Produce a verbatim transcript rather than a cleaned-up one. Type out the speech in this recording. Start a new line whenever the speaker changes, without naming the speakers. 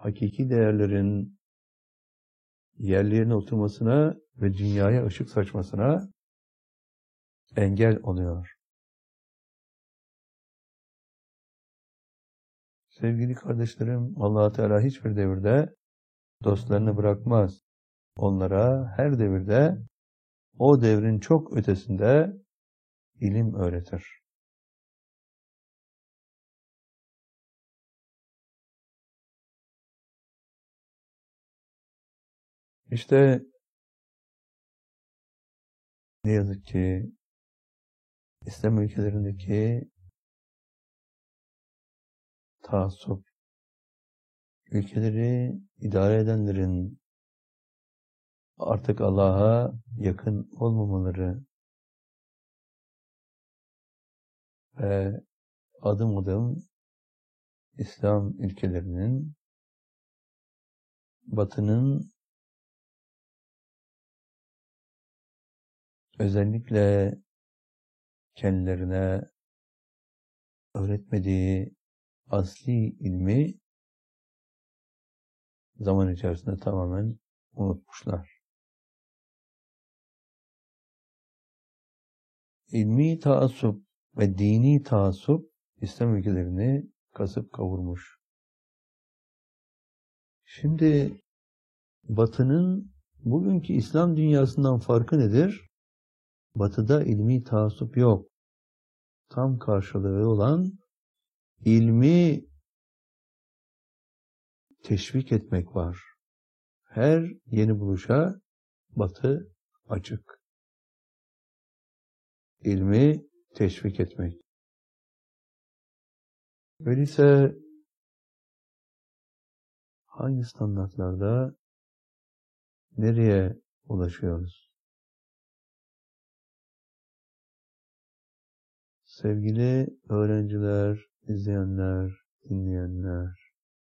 hakiki değerlerin yerlerine oturmasına ve dünyaya ışık saçmasına engel oluyor. Sevgili kardeşlerim, Allah Teala hiçbir devirde dostlarını bırakmaz. Onlara her devirde o devrin çok ötesinde ilim öğretir. İşte ne yazık ki İslam ülkelerindeki taassup, ülkeleri idare edenlerin artık Allah'a yakın olmamaları ve adım adım İslam ülkelerinin Batı'nın özellikle kendilerine öğretmediği asli ilmi zaman içerisinde tamamen unutmuşlar. İlmi taassup ve dini taassup İslam ülkelerini kasıp kavurmuş. Şimdi Batı'nın bugünkü İslam dünyasından farkı nedir? Batı'da ilmi taassup yok. Tam karşılığı olan ilmi teşvik etmek var. Her yeni buluşa Batı açık. İlmi teşvik etmek. Öyleyse hangi standartlarda nereye ulaşıyoruz? Sevgili öğrenciler, izleyenler, dinleyenler,